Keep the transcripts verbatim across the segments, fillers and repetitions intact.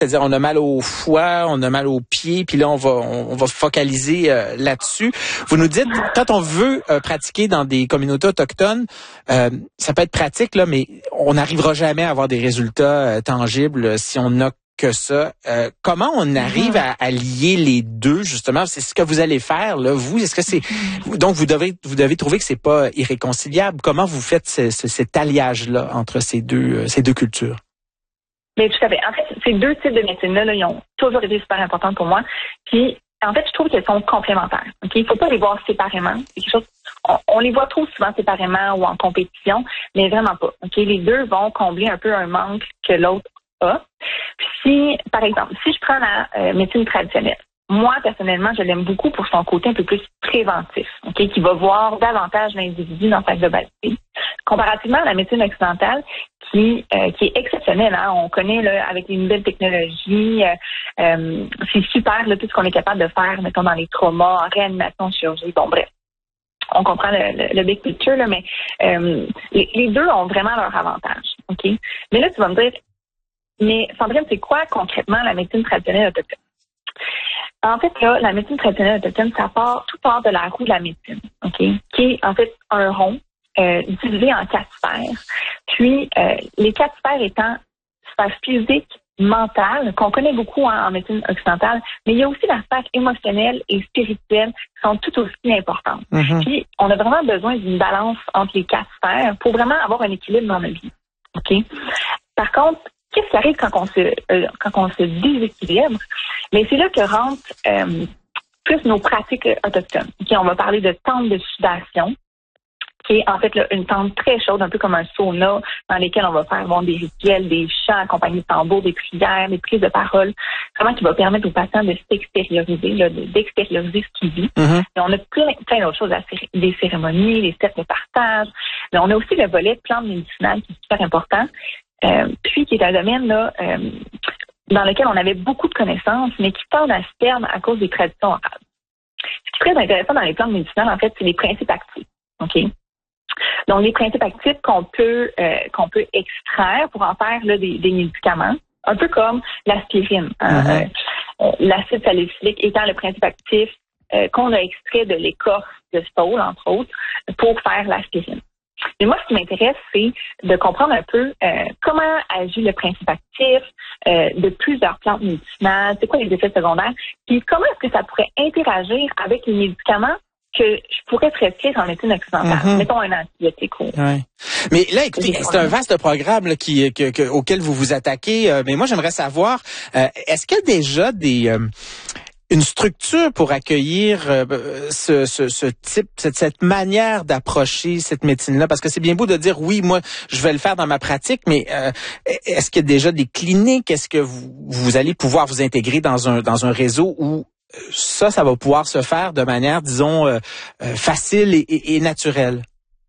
C'est-à-dire, on a mal au foie, on a mal aux pieds, puis là, on va on, on va focaliser euh, là-dessus. Vous nous dites, quand on veut euh, pratiquer dans des communautés autochtones, euh, ça peut être pratique, là, mais on n'arrivera jamais à avoir des résultats euh, tangibles si on n'a que ça. Euh, comment on arrive à, à lier les deux, justement? C'est ce que vous allez faire, là, vous. Est-ce que c'est donc vous devez vous devez trouver que c'est pas irréconciliable? Comment vous faites ce, ce, cet alliage-là entre ces deux euh, ces deux cultures? Mais tout à fait. En fait, ces deux types de médecine-là, là, ils ont toujours été super importants pour moi. Puis, en fait, je trouve qu'elles sont complémentaires. Ok, il faut pas les voir séparément. C'est quelque chose. On, on les voit trop souvent séparément ou en compétition, mais vraiment pas. Ok, les deux vont combler un peu un manque que l'autre a. Puis, si, par exemple, si je prends la euh, médecine traditionnelle, moi, personnellement, je l'aime beaucoup pour son côté un peu plus préventif, ok, qui va voir davantage l'individu dans sa globalité. Comparativement à la médecine occidentale, qui, euh, qui est exceptionnelle. Hein? On connaît là, avec les nouvelles technologies, euh, euh, c'est super là, tout ce qu'on est capable de faire, mettons, dans les traumas, en réanimation, chirurgie. Bon, bref, on comprend le, le, le big picture, là, mais euh, les, les deux ont vraiment leur avantage. Ok. Mais là, tu vas me dire, mais Sandrine, c'est quoi concrètement la médecine traditionnelle autochtone? En fait, là, la médecine traditionnelle autochtone, ça part tout part de la roue de la médecine, ok, qui est en fait un rond euh, divisé en quatre sphères. Puis, euh, les quatre sphères étant sphère physique, mentale, qu'on connaît beaucoup hein, en médecine occidentale, mais il y a aussi la sphère émotionnelle et spirituelle qui sont tout aussi importantes. Mm-hmm. Puis, on a vraiment besoin d'une balance entre les quatre sphères pour vraiment avoir un équilibre dans notre vie, ok. Par contre, qu'est-ce qui arrive quand on se euh, quand on se déséquilibre? Mais c'est là que rentrent euh, plus nos pratiques autochtones. Okay, on va parler de tentes de sudation, qui est en fait là, une tente très chaude, un peu comme un sauna, dans lesquelles on va faire bon, des rituels, des chants accompagnés de tambours, des prières, des prises de parole, vraiment qui va permettre aux patients de s'extérioriser, là, d'extérioriser ce qu'ils vivent. Mm-hmm. Et on a plein, plein d'autres choses, des cérémonies, des cercles de partage. Mais on a aussi le volet plantes médicinales qui est super important, euh, puis qui est un domaine là. Euh, dans lequel on avait beaucoup de connaissances, mais qui tendent à se perdre à cause des traditions orales. Ce qui est très intéressant dans les plantes médicinales, en fait, c'est les principes actifs. OK? Donc, les principes actifs qu'on peut euh, qu'on peut extraire pour en faire là, des, des médicaments, un peu comme l'aspirine. Hein? Mm-hmm. Euh, l'acide salicylique étant le principe actif euh, qu'on a extrait de l'écorce de saule, entre autres, pour faire l'aspirine. Mais moi, ce qui m'intéresse, c'est de comprendre un peu euh, comment agit le principe actif euh, de plusieurs plantes médicinales, c'est quoi les effets secondaires, puis comment est-ce que ça pourrait interagir avec les médicaments que je pourrais prescrire en médecine occidentale. Mm-hmm. Mettons un antibiotique. Ou... Ouais. Mais là, écoutez, c'est un vaste programme là, qui, que, que, auquel vous vous attaquez, euh, mais moi, j'aimerais savoir, euh, est-ce qu'il y a déjà des... Euh, une structure pour accueillir euh, ce, ce, ce type, cette, cette manière d'approcher cette médecine-là? Parce que c'est bien beau de dire, oui, moi, je vais le faire dans ma pratique, mais euh, est-ce qu'il y a déjà des cliniques? Est-ce que vous, vous allez pouvoir vous intégrer dans un, dans un réseau où ça, ça va pouvoir se faire de manière, disons, euh, euh, facile et, et, et naturelle?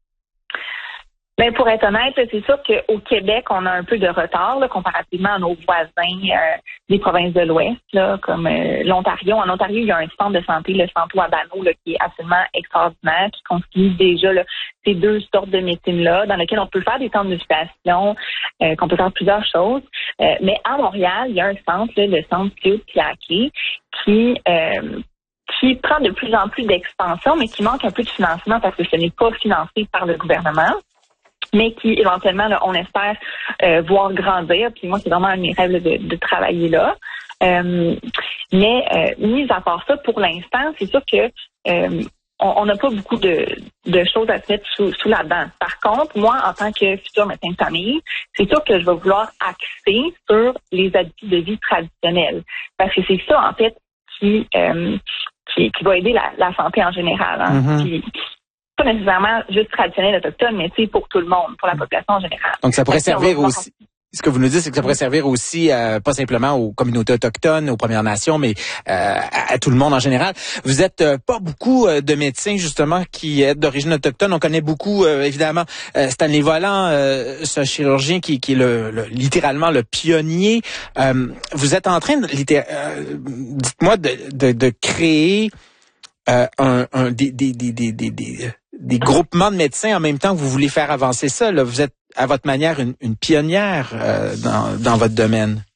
Ben pour être honnête, c'est sûr qu'au Québec, on a un peu de retard là, comparativement à nos voisins euh, des provinces de l'Ouest, là, comme euh, l'Ontario. En Ontario, il y a un centre de santé, le Centre Wabano, là, qui est absolument extraordinaire, qui constitue déjà là, ces deux sortes de médecines-là, dans lesquelles on peut faire des centres de sudation, euh, qu'on peut faire plusieurs choses. Euh, mais à Montréal, il y a un centre, là, le centre Claude Claquet, qui euh, qui prend de plus en plus d'expansion, mais qui manque un peu de financement parce que ce n'est pas financé par le gouvernement, mais qui, éventuellement, là, on espère euh, voir grandir. Puis moi, c'est vraiment un de mes rêves là, de, de travailler là. Euh, mais, euh, mis à part ça, pour l'instant, c'est sûr que euh, on n'a pas beaucoup de, de choses à se mettre sous, sous la dent. Par contre, moi, en tant que futur médecin de famille, c'est sûr que je vais vouloir axer sur les habitudes de vie traditionnelles. Parce que c'est ça, en fait, qui, euh, qui, qui va aider la, la santé en général. Hein. Mm-hmm. Puis, pas nécessairement juste traditionnel autochtone, mais tu sais, pour tout le monde, pour la population en général. Donc, ça pourrait Donc, servir aussi... Ce que vous nous dites, c'est que ça pourrait servir aussi, euh, pas simplement aux communautés autochtones, aux Premières Nations, mais euh, à, à tout le monde en général. Vous êtes euh, pas beaucoup euh, de médecins, justement, qui êtes d'origine autochtone. On connaît beaucoup, euh, évidemment, euh, Stanley Volant, euh, ce chirurgien qui, qui est le, le, littéralement le pionnier. Euh, vous êtes en train, de, euh, dites-moi, de, de, de créer euh, un, un des, des, des, des, des, des groupements de médecins en même temps que vous voulez faire avancer ça. Là. Vous êtes à votre manière, une, une pionnière euh, dans, dans votre domaine.